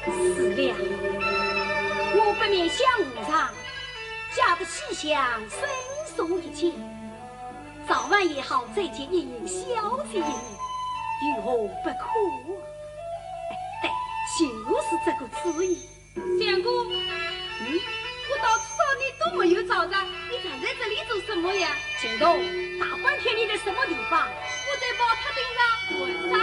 是了，我不免向无常，家的气象深送一切，早晚也好再见一面，消解一面，如何不可？对，就是这个主意。 相公，我到处找你都没有找着，你站在这里做什么呀？ 行动，大半天你在什么地方？ 我在宝塔顶上玩耍。